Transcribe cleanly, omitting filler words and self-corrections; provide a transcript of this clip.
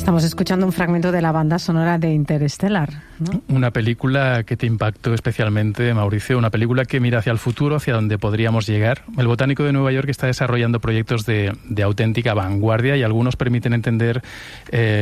Estamos escuchando un fragmento de la banda sonora de Interstellar, ¿no? Una película que te impactó especialmente, Mauricio, una película que mira hacia el futuro, hacia donde podríamos llegar. El Botánico de Nueva York está desarrollando proyectos de auténtica vanguardia y algunos permiten entender